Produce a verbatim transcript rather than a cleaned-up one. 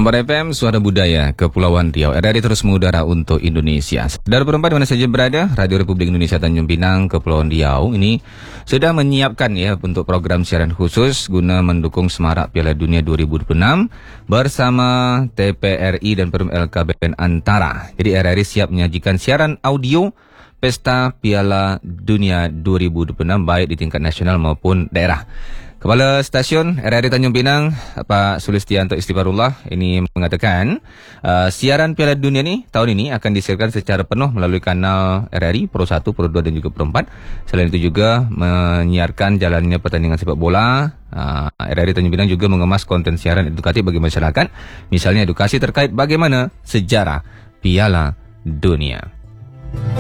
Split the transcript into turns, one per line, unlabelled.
Ramban F M, Suara Budaya, Kepulauan Riau. R R I terus mengudara untuk Indonesia. Saudara perempat di mana saja berada, Radio Republik Indonesia Tanjung Pinang, Kepulauan Riau ini sudah menyiapkan ya untuk program siaran khusus guna mendukung semarak Piala Dunia dua ribu dua puluh enam bersama T P R I dan Perum L K B N Antara. Jadi R R I siap menyajikan siaran audio Pesta Piala Dunia dua ribu dua puluh enam baik di tingkat nasional maupun daerah. Kepala Stasiun R R I Tanjung Pinang, Pak Sulistianto Istighfarullah, ini mengatakan uh, siaran Piala Dunia ini tahun ini akan disiarkan secara penuh melalui kanal R R I Pro satu, Pro dua dan juga Pro empat. Selain itu juga menyiarkan jalannya pertandingan sepak bola. Uh, R R I Tanjung Pinang juga mengemas konten siaran edukatif bagi masyarakat, misalnya edukasi terkait bagaimana sejarah Piala Dunia.